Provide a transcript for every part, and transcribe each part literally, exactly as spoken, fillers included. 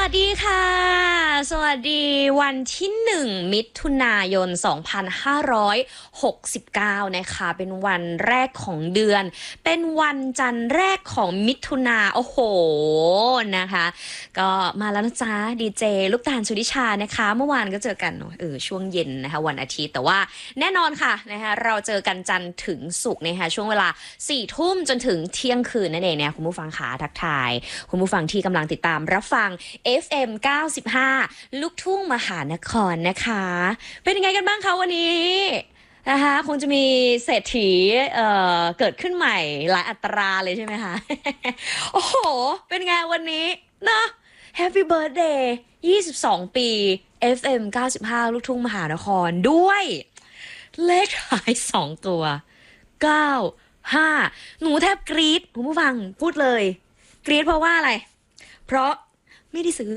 วัสดีค่ะสวัสดีวันที่หนึ่งมิถุนายนสองพันห้าร้อยหกสิบเก้านะคะเป็นวันแรกของเดือนเป็นวันจันทร์แรกของมิถุนาโอ้โหนะคะก็มาแล้วนะจ๊ะดีเจลูกตาลสุดิชานะคะเมื่อวานก็เจอกันเออช่วงเย็นนะคะวันอาทิตย์แต่ว่าแน่นอนค่ะนะคะเราเจอกันจันทร์ถึงศุกร์นะคะช่วงเวลาสี่ทุ่มจนถึงเที่ยงคืนนั่นเองเนี่ยคุณผู้ฟังขาทักทายคุณผู้ฟังที่กำลังติดตามรับฟัง เอฟ เอ็ม เก้าสิบห้า ลูกทุ่งมหานครนะคะเป็นยังไงกันบ้างคะวันนี้นะคะคงจะมีเศรษฐีเอ่อเกิดขึ้นใหม่หลายอัตราเลยใช่ไหมคะ โอ้โหเป็นไงวันนี้เนาะ Happy Birthday ยี่สิบสอง ปี เอฟ เอ็ม เก้าสิบห้า ลูกทุ่งมหานครด้วยเลขท้ายสองตัวเก้า ห้าหนูแทบกรี๊ดคุณผู้ฟังพูดเลยกรี๊ดเพราะว่าอะไรเพราะไม่ได้ซื้อ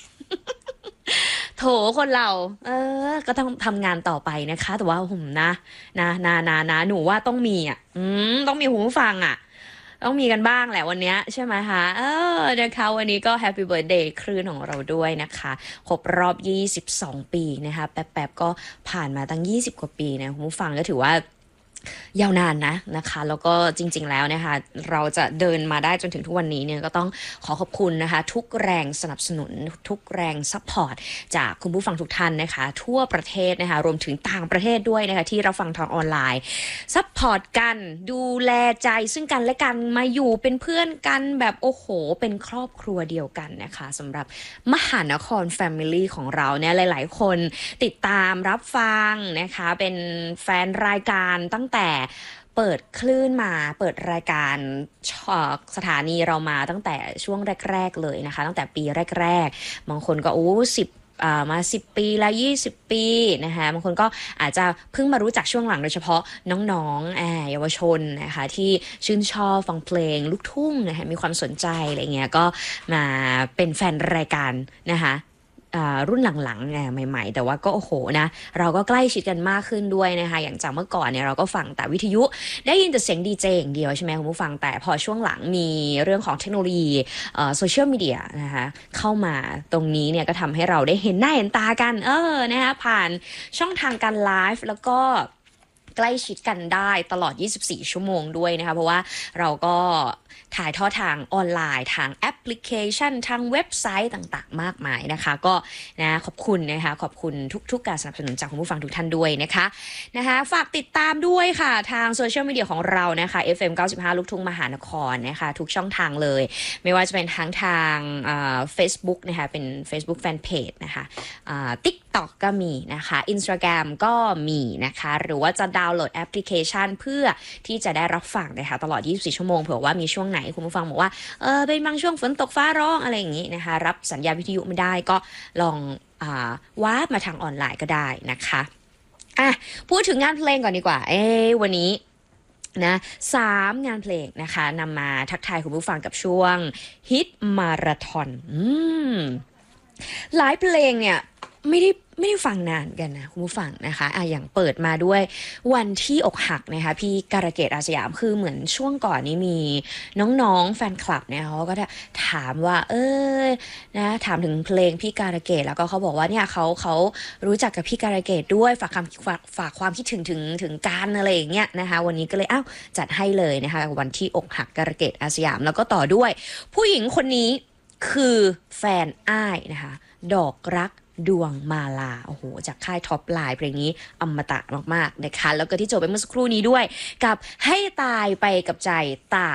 โถคนเราเออก็ต้องทำงานต่อไปนะคะแต่ว่าผมนะนะนะนะนะหนูว่าต้องมีอ่ะอืมต้องมีหูฟังอ่ะต้องมีกันบ้างแหละวันนี้ใช่ไหมคะเออนะคะวันนี้ก็ Happy Birthday คลื่นของเราด้วยนะคะครบรอบยี่สิบสองปีนะคะแป๊บๆก็ผ่านมาตั้งยี่สิบกว่าปีนะคุณผู้ฟังก็ถือว่ายาวนานนะนะคะแล้วก็จริงๆแล้วนะคะเราจะเดินมาได้จนถึงทุกวันนี้เนี่ยก็ต้องขอขอบคุณนะคะทุกแรงสนับสนุนทุกแรงซัพพอร์ตจากคุณผู้ฟังทุกท่านนะคะทั่วประเทศนะคะรวมถึงต่างประเทศด้วยนะคะที่เราฟังทางออนไลน์ซัพพอร์ตกันดูแลใจซึ่งกันและกันมาอยู่เป็นเพื่อนกันแบบโอ้โหเป็นครอบครัวเดียวกันนะคะสำหรับมหานคร Family ของเราเนี่ยหลายๆคนติดตามรับฟังนะคะเป็นแฟนรายการตั้งแต่เปิดคลื่นมาเปิดรายการสถานีเรามาตั้งแต่ช่วงแรกๆเลยนะคะตั้งแต่ปีแรกๆบางคนก็โอ้สิบมาสิบปีแล้วยี่สิบปีนะคะบางคนก็อาจจะเพิ่งมารู้จักช่วงหลังโดยเฉพาะน้องๆแอบเยาวชนนะคะที่ชื่นชอบฟังเพลงลูกทุ่งนะคะมีความสนใจอะไรเงี้ยก็มาเป็นแฟนรายการนะคะรุ่นหลังๆใหม่ๆแต่ว่าก็โอ้โหนะเราก็ใกล้ชิดกันมากขึ้นด้วยนะคะอย่างจากเมื่อก่อนเนี่ยเราก็ฟังแต่วิทยุได้ยินแต่เสียงดีเจอย่างเดียวใช่ไหมคุณผู้ฟังแต่พอช่วงหลังมีเรื่องของเทคโนโลยีโซเชียลมีเดียนะคะเข้ามาตรงนี้เนี่ยก็ทำให้เราได้เห็นหน้าเห็นตากันเออนะคะผ่านช่องทางการไลฟ์แล้วก็ใกล้ชิดกันได้ตลอดยี่สิบสี่ชั่วโมงด้วยนะคะเพราะว่าเราก็ถ่ายทอดทางออนไลน์ทางแอปพลิเคชันทางเว็บไซต์ต่างๆมากมายนะคะก็นะขอบคุณนะคะขอบคุณทุกๆการสนับสนุนจากคุณผู้ฟังทุกท่านด้วยนะคะนะคะฝากติดตามด้วยค่ะทางโซเชียลมีเดียของเรานะคะ เอฟ เอ็ม เก้าสิบห้า ลูกทุ่งมหานครนะคะทุกช่องทางเลยไม่ว่าจะเป็นทั้งทางอ่า Facebook นะคะเป็น Facebook Fanpage นะคะอ่า TikTok ก็มีนะคะ Instagram ก็มีนะคะหรือว่าจะดาวน์โหลดแอปพลิเคชันเพื่อที่จะได้รับฟังนะคะตลอดยี่สิบสี่ชั่วโมงเผื่อว่ามีช่วงไหนคุณผู้ฟังบอกว่าเออเป็นบางช่วงฝนตกฟ้าร้องอะไรอย่างงี้นะคะรับสัญญาณวิทยุไม่ได้ก็ลองอ่าวาร์ปมาทางออนไลน์ก็ได้นะคะอ่ะพูดถึงงานเพลงก่อนดีกว่าเอ้วันนี้นะสามงานเพลงนะคะนำมาทักทายคุณผู้ฟังกับช่วงฮิตมาราธอนอืมหลายเพลงเนี่ยไม่ได้ไม่ได้ฟังนานกันนะคุณผู้ฟังนะคะอ่ะอย่างเปิดมาด้วยวันที่อกหักนะคะพี่การะเกดอาสยามคือเหมือนช่วงก่อนนี้มีน้องๆแฟนคลับเนี่ยเขาก็ถามว่าเออนะถามถึงเพลงพี่การะเกดแล้วก็เขาบอกว่าเนี่ยเขาเขารู้จักกับพี่การะเกดด้วยฝากคำฝากฝากความคิดถึงถึงถึงกันอะไรอย่างเงี้ยนะคะวันนี้ก็เลยอ้าวจัดให้เลยนะคะวันที่อกหักการะเกดอาสยามแล้วก็ต่อด้วยผู้หญิงคนนี้คือแฟนอ้ายนะคะดอกรักดวงมาลาโอ้โหจากค่ายท็อปไลน์เพลงนี้อมตะมากๆนะคะแล้วก็ที่จบไปเมื่อสักครู่นี้ด้วยกับให้ตายไปกับใจตาย